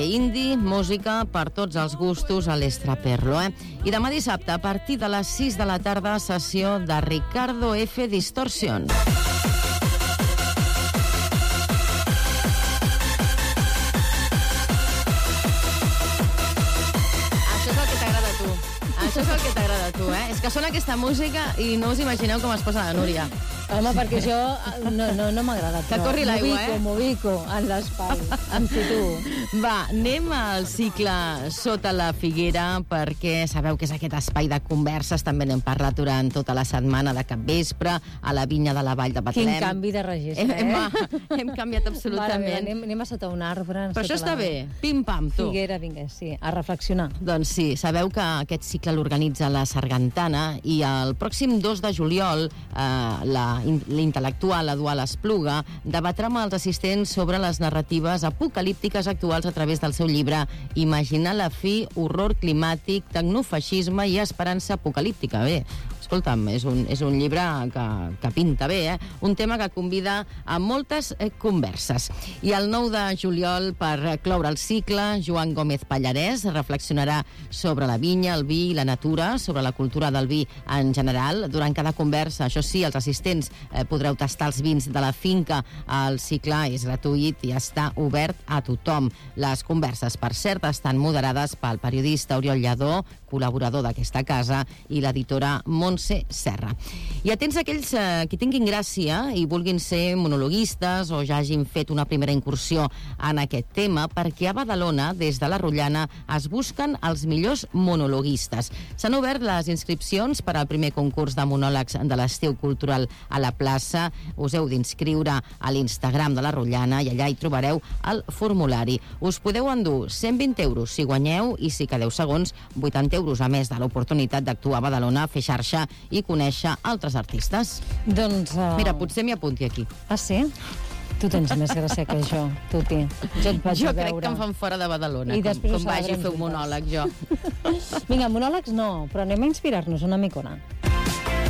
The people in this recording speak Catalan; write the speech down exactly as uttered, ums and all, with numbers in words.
Indie, música per tots els gustos a l'Estraperlo, eh? I demà dissabte, a partir de les sis de la tarda, sessió de Ricardo F. Distortion. Això és el que t'agrada a tu. Això és el que t'agrada a tu, eh? És que sona aquesta música i no us imagineu com es posa la Núria. Home, perquè això no, no, no m'agrada. Que corri l'aigua, eh? M'ubico, m'ubico en l'espai, em situo. Va, anem al cicle Sota la Figuera, perquè sabeu que és aquest espai de converses, també n'hem parlat durant tota la setmana de capvespre, a la vinya de la Vall de Betlem. Quin canvi de registre, hem, eh? Hem, hem canviat absolutament. Mare, anem, anem a sota un arbre. Però això està la... bé, pim-pam, tu. Figuera, vinga, sí, a reflexionar. Doncs sí, sabeu que aquest cicle l'organitza la Sargantana i el pròxim dos de juliol eh, la l'intel·lectual Eduard Espluga debatrà amb els assistents sobre les narratives apocalíptiques actuals a través del seu llibre Imaginar la fi, horror climàtic, tecnofeixisme i esperança apocalíptica. Bé, escolta'm, és un, és un llibre que, que pinta bé, eh? Un tema que convida a moltes eh, converses. I el nou de juliol, per cloure el cicle, Joan Gómez Pallarès reflexionarà sobre la vinya, el vi i la natura, sobre la cultura del vi en general. Durant cada conversa, això sí, els assistents eh, podreu tastar els vins de la finca. El cicle és gratuït i està obert a tothom. Les converses, per cert, estan moderades pel periodista Oriol Lladó, col·laborador d'aquesta casa, i l'editora Montse Serra. I atents a aquells eh, que tinguin gràcia i vulguin ser monologuistes o ja hagin fet una primera incursió en aquest tema, perquè a Badalona, des de la Rotllana, es busquen els millors monologuistes. S'han obert les inscripcions per al primer concurs de monòlegs de l'estiu cultural a la plaça. Us heu d'inscriure a l'Instagram de la Rotllana i allà hi trobareu el formulari. Us podeu endur cent vint euros si guanyeu i si quedeu segons, vuitanta euros a més de l'oportunitat d'actuar a Badalona, fer xarxa i conèixer altres artistes. Doncs... Uh... Mira, potser m'hi apunti aquí. Ah, sí? Tu tens més gràcia que jo, Tuti. Jo et vaig jo a veure. crec que em fan fora de Badalona, I com, com vagi a fer un monòleg, jo. Vinga, monòlegs no, però anem a inspirar-nos una micona.